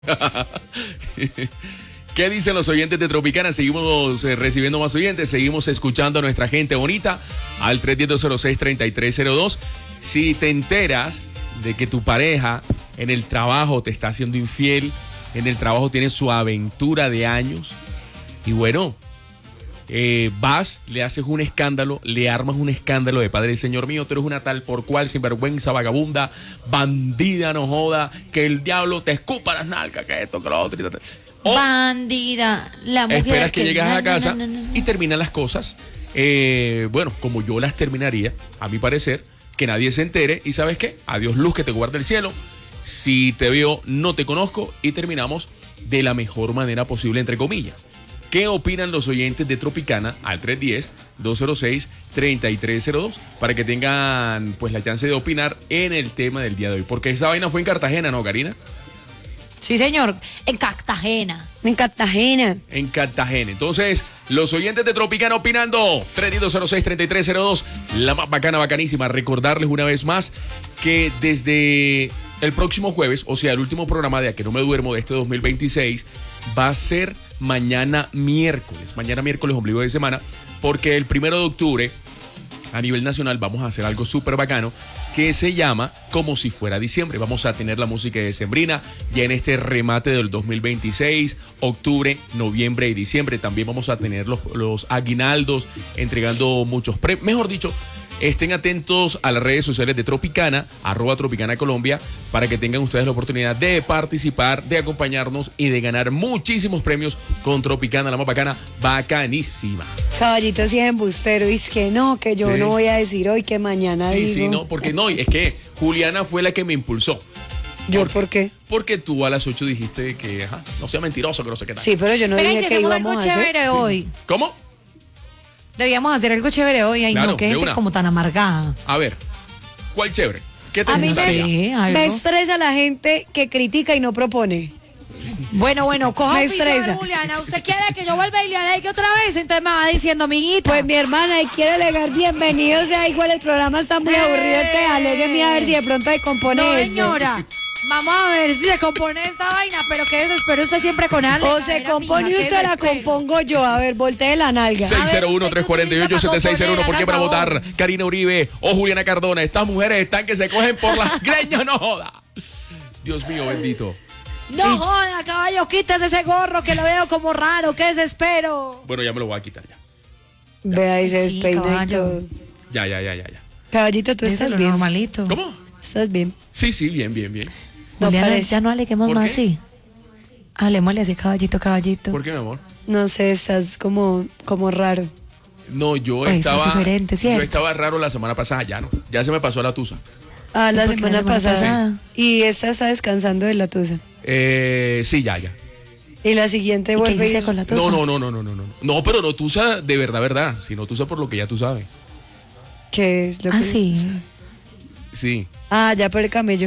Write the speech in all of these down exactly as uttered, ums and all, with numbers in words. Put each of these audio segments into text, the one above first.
¿Qué dicen los oyentes de Tropicana? Seguimos eh, recibiendo más oyentes, seguimos escuchando a nuestra gente bonita al tres uno cero, dos cero seis, tres tres cero dos. Si te enteras de que tu pareja en el trabajo te está haciendo infiel, en el trabajo tiene su aventura de años y bueno, eh, vas, le haces un escándalo, le armas un escándalo de padre, Señor mío, tú eres una tal por cual, sinvergüenza, vagabunda, bandida, no joda, que el diablo te escupa las nalgas, que esto, que lo otro. O bandida, la mujer esperas que, que llegas no, a la casa no, no, no, no. y terminan las cosas, eh, bueno, como yo las terminaría, a mi parecer, que nadie se entere y ¿sabes qué? Adiós luz que te guarda el cielo, si te veo no te conozco y terminamos de la mejor manera posible, entre comillas. ¿Qué opinan los oyentes de Tropicana al tres uno cero, dos cero seis, tres tres cero dos para que tengan pues la chance de opinar en el tema del día de hoy? Porque esa vaina fue en Cartagena, ¿no, Karina? Sí, señor, en Cartagena. En Cartagena. En Cartagena. Entonces, los oyentes de Tropicana opinando. tres uno cero seis, tres tres cero dos. La más bacana, bacanísima. Recordarles una vez más que desde el próximo jueves, o sea, el último programa de A Que No Me Duermo de este dos mil veintiséis, va a ser mañana miércoles. Mañana miércoles, ombligo de semana, porque el primero de octubre, a nivel nacional, vamos a hacer algo súper bacano que se llama Como Si Fuera Diciembre. Vamos a tener la música de decembrina ya en este remate del dos mil veintiséis, octubre, noviembre y diciembre. También vamos a tener los, los aguinaldos, entregando muchos premios. Mejor dicho, estén atentos a las redes sociales de Tropicana, arroba Tropicana Colombia, para que tengan ustedes la oportunidad de participar, de acompañarnos y de ganar muchísimos premios con Tropicana, la más bacana, bacanísima. Caballito sí es embustero, y es que no, que yo Sí. no voy a decir hoy, que mañana Sí, digo. sí, no, porque no, es que Juliana fue la que me impulsó. ¿Yo ¿Por por qué? Porque tú a las ocho dijiste que, ajá, no sea mentiroso, que no sé qué tal. Sí, pero yo no Pero dije si que hacemos íbamos algo a hacer. chévere hoy. ¿Cómo? Debíamos hacer algo chévere hoy. Ay, Claro, no, que de gente una. como tan amargada. A ver, ¿cuál chévere? ¿Qué te A mí gusta? me, Sí, algo. me estresa la gente que critica y no propone. Bueno, bueno, coja Me oficio de estresa. Juliana. ¿Usted quiere que yo vuelva y le alegue otra vez? Entonces me va diciendo, amiguita. Pues mi hermana, y quiere alegar bienvenido, o sea, igual el programa está muy ¡Eh! aburrido, te alégueme a ver si de pronto se compone no, eso. señora. Vamos a ver si se compone esta vaina, pero que desespero usted siempre con Ale. O se compone y usted la compongo yo, a ver, voltee la nalga. seis cero uno, tres cuatro ocho, siete seis cero uno. ¿Por qué para votar? Karina Uribe o Juliana Cardona. Estas mujeres están que se cogen por las greñas, no joda. Dios mío, bendito. No joda, caballo, quítese ese gorro que lo veo como raro, qué desespero. Bueno, ya me lo voy a quitar ya. Vea, y se Sí, despeina y caballo. todo. Ya, ya, ya, ya, ya. Caballito, ¿tú Eso estás es lo bien? normalito. ¿Cómo? ¿Estás bien? Sí, sí, bien, bien, bien. No Juliana, parece. ya no aleguemos ¿Por más qué? así. Halémosle así, caballito, caballito. ¿Por qué, mi amor? No sé, estás como, como raro. No, yo Oye, eso es estaba. diferente, ¿cierto? Yo estaba raro la semana pasada, ya no. Ya se me pasó la tusa. Ah, la ¿Y por qué semana, la semana pasada. pasada? Y esta está descansando de la tusa. Eh, sí, ya, ya. Y la siguiente ¿Y qué vuelve hiciste y... con la tusa? No, no, no, no, no, no, no. No, pero no tusa de verdad, verdad. Sino tusa por lo que ya tú sabes. ¿Qué es lo que... Ah, sí. Sí. Ah, ya por el camello.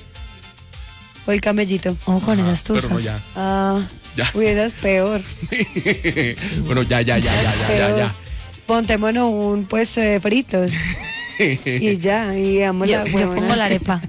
O el camellito. Oh, con Ajá, esas tusas. Pero no, ya. Ah, Ya. uy, esa es peor. Bueno, ya, ya, ya, ya, ya, ya, peor. ya. Pontémonos un puesto de fritos. Y ya, y damos Yo, la yo huevona. pongo la arepa.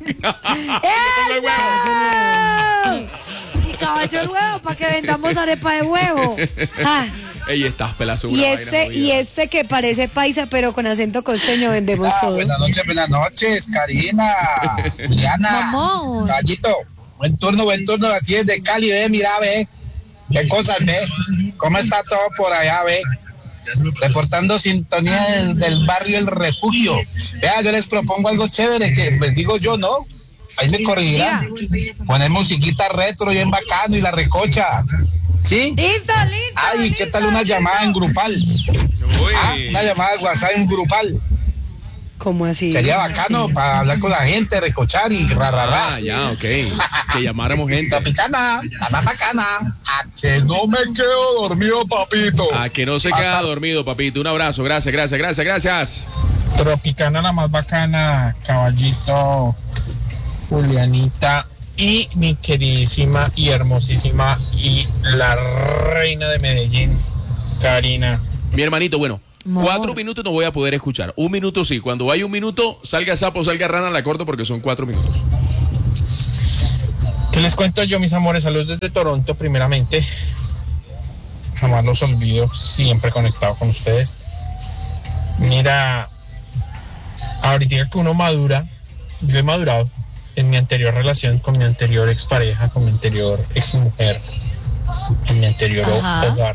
Y caballo el huevo para que vendamos arepa de huevo. Ah, Ey, estás pelazo. y ese, y ese que parece paisa, pero con acento costeño, vendemos Ah, todo. buenas noches, buenas noches, Karina, Juliana, Mamón. Gallito, buen turno, buen turno, así es de Cali, ve, mira, ve, qué cosas, ve, cómo está todo por allá, ve, reportando sintonía desde el barrio El Refugio. Vea, yo les propongo algo chévere, que les digo yo, ¿no? Ahí me corregirán, poner musiquita retro bien bacano y la recocha, ¿sí? Listo, listo. Ay, ¿qué tal una llamada en grupal? Ah, una llamada de WhatsApp en grupal. ¿Cómo así? Sería bacano para hablar con la gente, recochar y ra, ra, ra. Ah, ya, ok. Que llamáramos gente. Tropicana, la más bacana. A que no me quedo dormido, papito. A que no se queda dormido, papito. Un abrazo. Gracias, gracias, gracias, gracias. Tropicana, la más bacana, caballito, Julianita y mi queridísima y hermosísima y la reina de Medellín, Karina. Mi hermanito, bueno, Amor. cuatro minutos no voy a poder escuchar. Un minuto sí. Cuando vaya un minuto, salga sapo, salga rana, la corto porque son cuatro minutos. ¿Qué les cuento yo, mis amores? Saludos desde Toronto, primeramente. Jamás los olvido, siempre conectado con ustedes. Mira, ahorita que uno madura, yo he madurado en mi anterior relación con mi anterior expareja, con mi anterior exmujer, en mi anterior Ajá. hogar.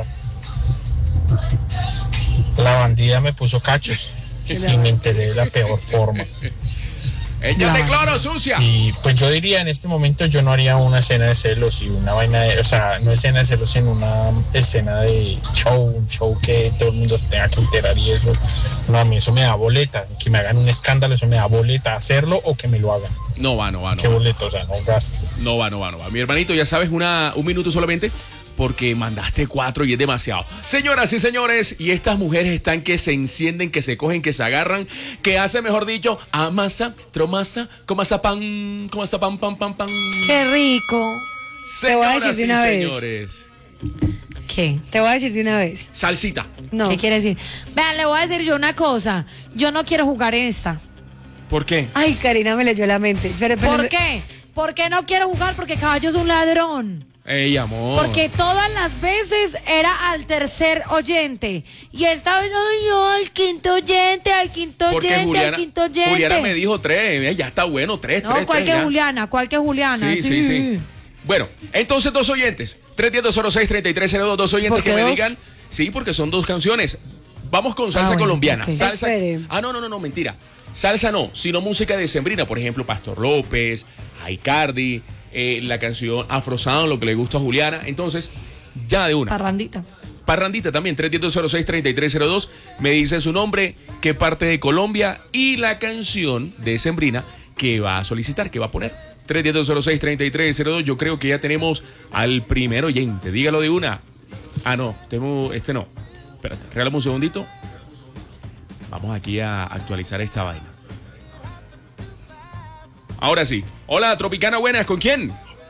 La bandida me puso cachos y me enteré de la peor forma. Ella de cloro, sucia. Y pues yo diría, en este momento yo no haría una escena de celos y una vaina de, o sea, no escena de celos, sino una escena de show, un show que todo el mundo tenga que enterar y eso. No, a mí eso me da boleta, que me hagan un escándalo, eso me da boleta, hacerlo o que me lo hagan. No va, no va, no ¿Qué va. boleto? O sea, no gas. No va, no va, no va. Mi hermanito, ya sabes, una, un minuto solamente, porque mandaste cuatro y es demasiado. Señoras y señores, y estas mujeres están que se encienden, que se cogen, que se agarran, que hacen, mejor dicho, amasa, tromasa, comasa pan, comasa pan, pan, pan, pan. Qué rico. Te voy a Señoras decir de y una vez. señores. ¿Qué? Te voy a decir de una vez. Salsita. No. ¿Qué quiere decir? Vean, le voy a decir yo una cosa. Yo no quiero jugar en esta. ¿Por qué? Ay, Karina me leyó la mente. Pero- pero- ¿Por qué? ¿Por qué no quiero jugar? Porque Caballo es un ladrón. Ey, amor. Porque todas las veces era al tercer oyente. Y esta vez soy yo, al quinto oyente, al quinto Porque oyente, Juliana, al quinto oyente. Juliana me dijo tres. Mira, ya está bueno, tres, No, tres, ¿cuál tres, que ya. Juliana? ¿Cuál que Juliana? Sí, sí, sí. Bueno, entonces dos oyentes. tres diez, dos cero seis, treinta y tres cero dos. Dos oyentes ¿Por qué que me dos? digan. Sí, porque son dos canciones. Vamos con salsa bueno, colombiana. ok. Salsa. Espere. Ah, no, no, no, no, mentira. Salsa no, sino música decembrina. Por ejemplo, Pastor López, Aicardi, eh, la canción Afro Sound, lo que le gusta a Juliana. Entonces, ya de una. Parrandita. Parrandita también, tres diez, dos cero seis, treinta y tres cero dos. Me dice su nombre, qué parte de Colombia y la canción decembrina que va a solicitar, que va a poner. tres diez, dos cero seis, treinta y tres cero dos. Yo creo que ya tenemos al primer oyente. Dígalo de una. Ah, no, tengo, este no. Espérate, regálame un segundito. Vamos aquí a actualizar esta vaina. Ahora sí. Hola, Tropicana, buenas. ¿Con quién?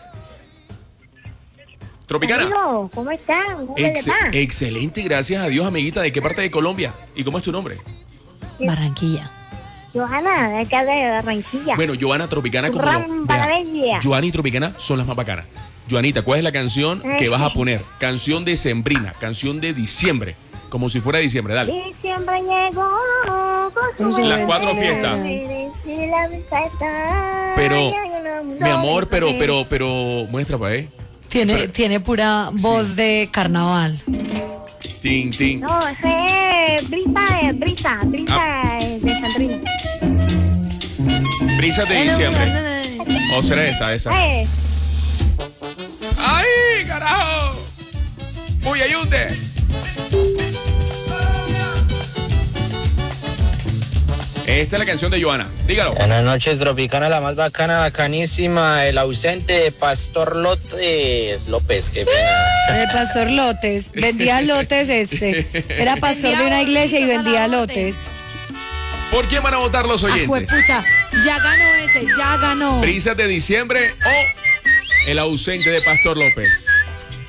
Tropicana. Amigo, ¿cómo están? ¿Cómo les Ex- va? excelente, gracias a Dios, amiguita. ¿De qué parte de Colombia? ¿Y cómo es tu nombre? Barranquilla. Johanna, de acá de Barranquilla. Bueno, Joana Tropicana, como Ram, lo- para vea, bella. Joana y Tropicana son las más bacanas. Joanita, ¿cuál es la canción que vas a poner? Canción decembrina, canción de diciembre, como si fuera diciembre, dale. Diciembre llegó con su Las cuatro ventana, fiestas. y la vista está- Pero, Ay, no, no, mi amor, no, pero, no. pero, pero, muestra para ver. Tiene, tiene pura voz de carnaval. Tin, tin. No, ese es brisa, es brisa, brisa Ah. es de Sandrina. Brisas de diciembre. ¿O será esta, esa? Eh, ¡Ay, carajo! ¡Uy, ayunde! Esta es la canción de Joana. Dígalo. Buenas noches, Tropicana, la más bacana, bacanísima, el ausente de Pastor López López, qué pena. El pastor Lotes. Vendía lotes este. Era pastor de una iglesia y vendía lotes. ¿Por quién van a votar los Ah, oyentes? juepucha, ya ganó ese, ya ganó. ¿Brisas de diciembre o el ausente de Pastor López?